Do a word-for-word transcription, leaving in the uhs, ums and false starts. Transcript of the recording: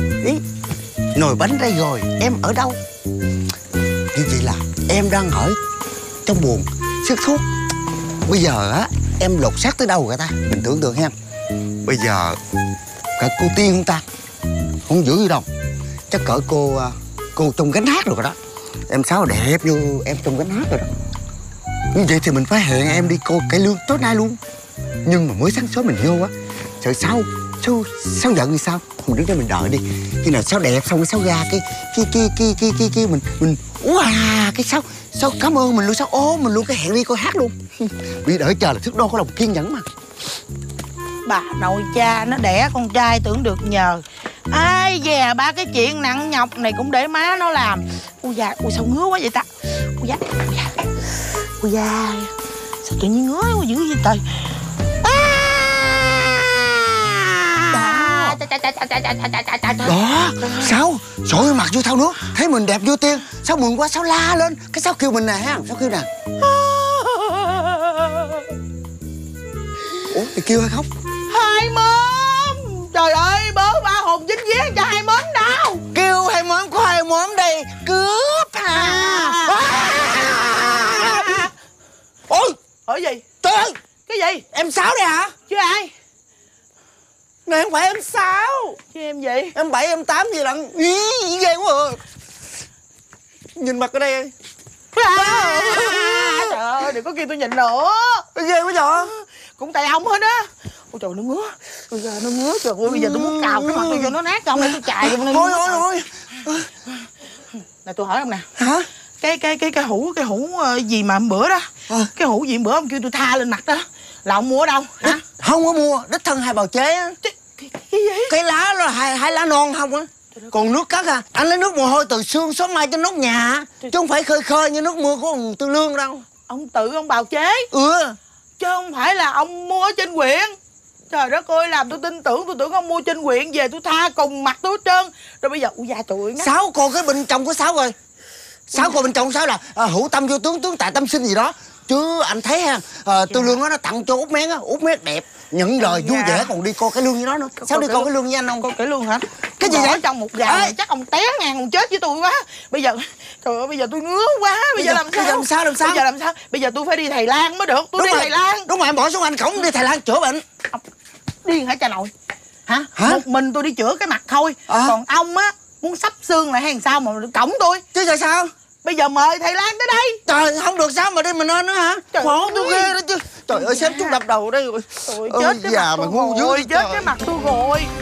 Ý, nồi bánh đây rồi, em ở đâu? Như vậy là em đang ở trong buồng sức thuốc. Bây giờ á, em lột xác tới đâu rồi ta? Mình tưởng tượng ha. Bây giờ cỡ cô Tiên không ta? Không giữ gì đâu. Chắc cỡ cô cô trong gánh hát rồi đó. Em Sáu đẹp vô em trong gánh hát rồi đó. Như vậy thì mình phải hẹn em đi coi cải lương tối nay luôn. Nhưng mà mới sáng sớm mình vô á, sợ Sáu Sáu Sáu giận thì sao? Mình đứng đây mình đợi đi. Khi nào Sáu đẹp xong cái Sáu ra cái cái cái cái cái cái, cái mình mình wow, cái Sáu Sáu cảm ơn mình luôn, Sáu ôm mình luôn, cái hẹn đi coi hát luôn. Vì đợi chờ là thước đo có lòng kiên nhẫn mà. Bà nội cha nó đẻ con trai tưởng được nhờ. Ai dè ba cái chuyện nặng nhọc này cũng để má nó làm. Ui da, ui sao ngứa quá vậy ta? Ui da, ui da, ui da, sao tự nhiên ngứa quá dữ vậy trời? Đó, Sáu sội mặt vô thau nước, thấy mình đẹp vô Tiên, Sáu mừng quá, Sáu la lên, cái Sáu kêu mình nè ha, Sáu kêu nè. Ủa, thì kêu hay khóc? Hai mớm, trời ơi, bớ ba hồn chính vía cho hai mớm đâu. Kêu hai mớm có hai mớm đây, cướp à. Ôi, Ở gì? trời ơi, Cái gì? em Sáu đây hả? Chứ ai? Này không phải em Sáu. Chứ em gì? Em Bảy, em Tám gì lận. Ý, ghê quá à. Nhìn mặt ở đây. À, trời ơi, đừng có kêu tôi nhìn nữa. Ghê quá trời. Cũng tại ông hết á. Ôi trời, nó ngứa. Ôi trời, nó ngứa. Trời ơi, bây giờ tôi muốn cào cái mặt tôi cho nó nát không, để tôi chài vô nó. Thôi, thôi, thôi. Nè, tôi hỏi ông nè. Hả? Cái cái cái cái hũ cái hũ gì mà hôm bữa đó. À. Cái hũ gì hôm bữa ông kêu tôi tha lên mặt đó. Là ông mua ở đâu? Hả? Đích, không có mua, đích thân hai bào chế á. Cái, cái, cái gì? Cái lá đó là hai, hai lá non không á. Còn nước cắt à, anh lấy nước mồ hôi từ xương xóm mai trên nóc nhà. Chứ không phải khơi khơi như nước mưa của ông Tư Lương đâu. Ông tự ông bào chế? Ừ. Chứ không phải là ông mua ở trên huyện. Trời đất ơi, làm tôi tin tưởng, tôi tưởng ông mua trên huyện về tôi tha cùng mặt tôi hết trơn. Rồi bây giờ, ui da trời ơi. Sáu còn cái bình chồng của Sáu rồi. Sáu còn bình chồng Sáu là à, hữu tâm vô tướng, tướng tại tâm sinh gì đó. Chứ anh thấy ha, à, Tư Lương đó, nó tặng cho Út Mén á, Út Mén đẹp, nhận lời vui vẻ, còn đi coi cái lương với nó nữa. Sáu đi coi cái lương với anh không? Coi cái lương hả? Cái gì vậy? Trong một gà này chắc ông té ngang ông chết với tôi quá. Bây giờ, trời ơi, bây giờ tôi ngứa quá. Bây, bây giờ, giờ làm sao? Bây giờ làm sao, làm sao? Bây giờ làm sao? Bây giờ tôi phải đi Thầy Lan mới được. Tôi đúng đi rồi. Thầy Lan. Đúng rồi, em bỏ xuống anh cổng đi Thầy Lan chữa bệnh. Điên hả cha nội? Hả? Hả? Một mình tôi đi chữa cái mặt thôi. À. Còn ông á, muốn sắp xương lại hay sao mà cổng tôi? Chứ giờ sao? Bây giờ mời Thầy Lan tới đây. Trời, không được sao mà đi mình nên nữa hả? Trời khổ tôi ơi. ghê đó chứ. Trời ơi, xếp chúng đập đầu đây rồi. Trời ơi, Ôi, chết cái già mặt mà tôi ngu dữ rồi. Chết trời. cái mặt tôi rồi.